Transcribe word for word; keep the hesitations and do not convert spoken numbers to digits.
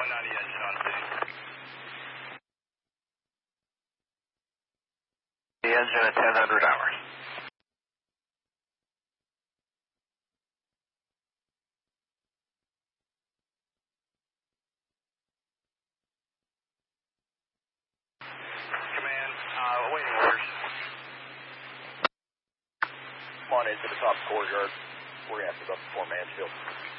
one ninety engine on city. The engine at ten hundred hours. Command, uh, awaiting orders. Come on into the top courtyard. We're going to have to go up before Mansfield.